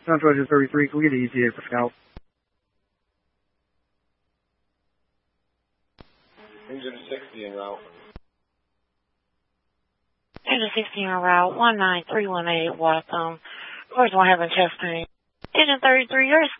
Southwest 33, can we get an ETA for Scout? Engine 60 en route. Engine 60 en route, 19318 Watson. Of course, we're having chest pain. Engine 33, you're